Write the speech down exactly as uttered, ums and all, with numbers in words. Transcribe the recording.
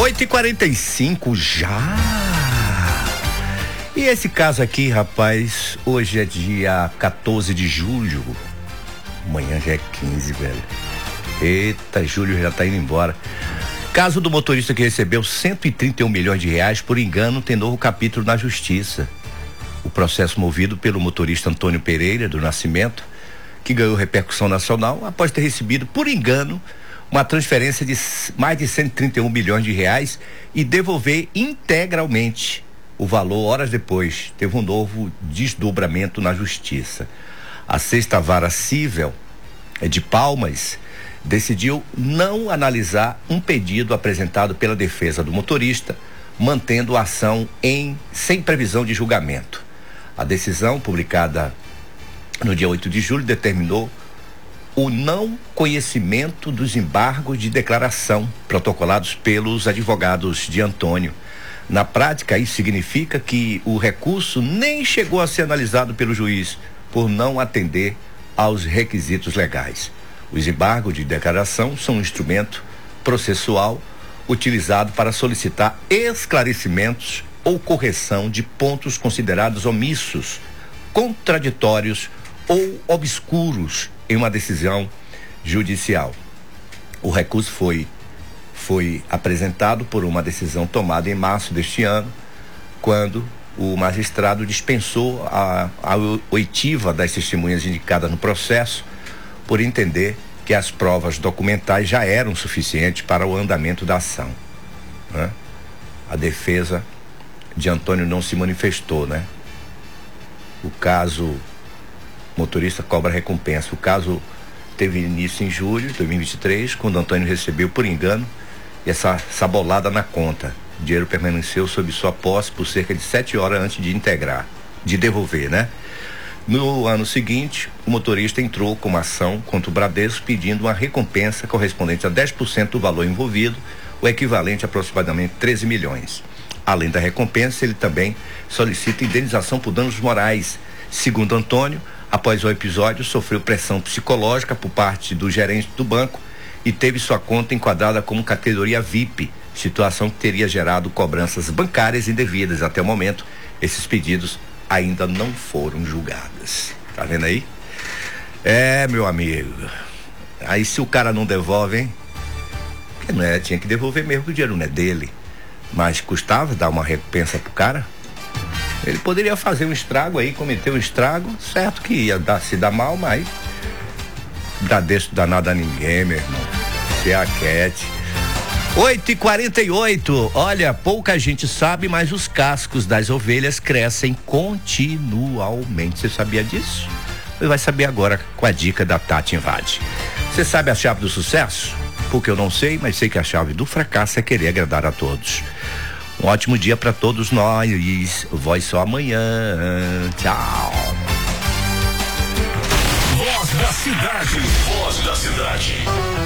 oito e quarenta e cinco já. E esse caso aqui, rapaz, hoje é dia quatorze de julho. Amanhã já é quinze, velho. Eita, julho já tá indo embora. Caso do motorista que recebeu cento e trinta e um milhões de reais por engano tem novo capítulo na justiça. O processo movido pelo motorista Antônio Pereira do Nascimento, que ganhou repercussão nacional após ter recebido por engano uma transferência de mais de cento e trinta e um milhões de reais e devolver integralmente o valor horas depois. Teve um novo desdobramento na justiça. A sexta vara civil de Palmas decidiu não analisar um pedido apresentado pela defesa do motorista, mantendo a ação em sem previsão de julgamento. A decisão, publicada no dia oito de julho, determinou o não conhecimento dos embargos de declaração protocolados pelos advogados de Antônio. Na prática, isso significa que o recurso nem chegou a ser analisado pelo juiz por não atender aos requisitos legais. Os embargos de declaração são um instrumento processual utilizado para solicitar esclarecimentos ou correção de pontos considerados omissos, contraditórios ou obscuros em uma decisão judicial. O recurso foi, foi apresentado por uma decisão tomada em março deste ano, quando o magistrado dispensou a, a oitiva das testemunhas indicadas no processo, por entender que as provas documentais já eram suficientes para o andamento da ação, né? A defesa de Antônio não se manifestou, né? O caso, motorista cobra recompensa. O caso teve início em julho de dois mil e vinte e três, quando Antônio recebeu por engano essa, essa bolada na conta. O dinheiro permaneceu sob sua posse por cerca de sete horas antes de integrar, de devolver, né? No ano seguinte, o motorista entrou com uma ação contra o Bradesco pedindo uma recompensa correspondente a dez por cento do valor envolvido, o equivalente a aproximadamente treze milhões. Além da recompensa, ele também solicita indenização por danos morais. Segundo Antônio, após o episódio, sofreu pressão psicológica por parte do gerente do banco e teve sua conta enquadrada como categoria V I P, situação que teria gerado cobranças bancárias indevidas. Até o momento, esses pedidos ainda não foram julgadas. Tá vendo aí? É, meu amigo. Aí se o cara não devolve, hein? Porque não é, tinha que devolver mesmo, que o dinheiro não é dele. Mas custava dar uma recompensa pro cara? Ele poderia fazer um estrago aí, cometer um estrago, certo que ia dar, se dar mal, mas Bradesco dá nada a ninguém, meu irmão. Se aquete. oito e quarenta e oito, olha, pouca gente sabe, mas os cascos das ovelhas crescem continuamente. Você sabia disso? Você vai saber agora com a dica da Tati Invade. Você sabe a chave do sucesso? Porque eu não sei, mas sei que a chave do fracasso é querer agradar a todos. Um ótimo dia para todos nós. Voz só amanhã. Tchau. Voz da cidade. Voz da cidade.